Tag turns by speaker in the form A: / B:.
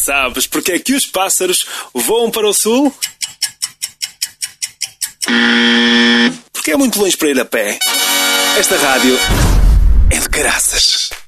A: Sabes porque é que os pássaros voam para o sul? Porque é muito longe para ir a pé. Esta rádio é de caraças.